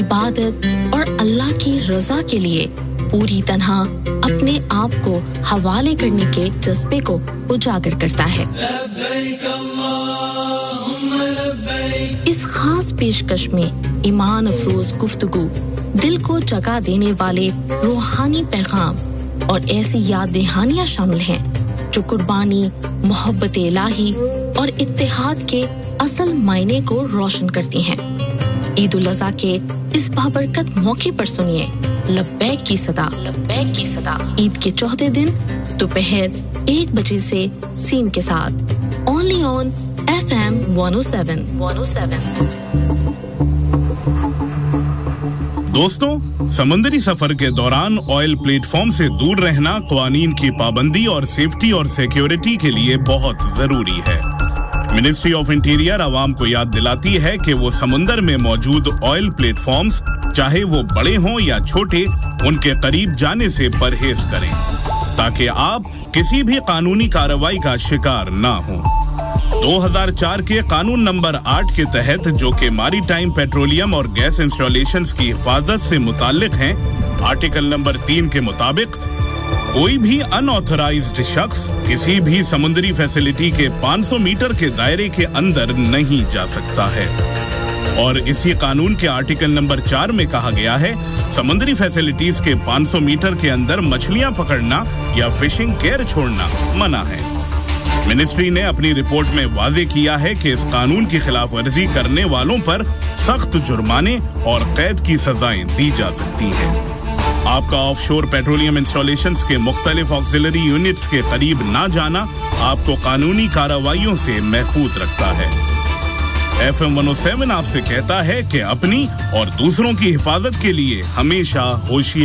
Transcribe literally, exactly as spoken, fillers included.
इबादत और अल्लाह की रज़ा के लिए पूरी तरह अपने आप को हवाले करने के जज्बे को उजागर करता है। इस खास पेशकश में ईमान अफरोज गुफ्तगू, दिल को जगा देने वाले रूहानी पैगाम और ऐसी याद दहानियां शामिल हैं जो कुर्बानी, मोहब्बत इलाही और इत्तेहाद के असल मायने को रोशन करती हैं। ईद उल अज़हा के इस बाबरकत मौके पर सुनिए लब्बैक की सदा, लब्बैक की सदा ईद के चौथे दिन दोपहर एक बजे से सीन के साथ only on F M one oh seven one oh seven। दोस्तों, समुद्री सफर के दौरान ऑयल प्लेटफॉर्म से दूर रहना कानून की पाबंदी और सेफ्टी और सिक्योरिटी के लिए बहुत जरूरी है। मिनिस्ट्री ऑफ इंटीरियर आवाम को याद दिलाती है कि वो समुंदर में मौजूद ऑयल प्लेटफॉर्म्स, चाहे वो बड़े हों या छोटे, उनके करीब जाने से परहेज करें ताकि आप किसी भी कानूनी कार्रवाई का शिकार ना हों। दो हज़ार चार के कानून नंबर आठ के तहत, जो कि मैरीटाइम पेट्रोलियम और गैस इंस्टॉलेशंस की हिफाजत से मुताल्लिक हैं, आर्टिकल नंबर तीन के मुताबिक कोई भी अनऑथराइज्ड शख्स किसी भी समुद्री फैसिलिटी के पाँच सौ मीटर के दायरे के अंदर नहीं जा सकता है। और इसी कानून के आर्टिकल नंबर चार में कहा गया है, समुद्री फैसिलिटीज के पाँच सौ मीटर के अंदर मछलियां पकड़ना या फिशिंग केयर छोड़ना मना है। मिनिस्ट्री ने अपनी रिपोर्ट में वाज़ेह किया है कि इस कानून की खिलाफवर्जी करने वालों पर सख्त जुर्माने और कैद की सजाएं दी जा सकती हैं। आपका ऑफशोर पेट्रोलियम इंस्टॉलेशंस के मुख्तलिफ ऑक्सिलरी यूनिट्स के करीब ना जाना आपको कानूनी कार्रवाइयों से महफूज रखता है। F M one oh seven आपसे कहता है कि अपनी और दूसरों की हिफाजत के लिए हमेशा होशियार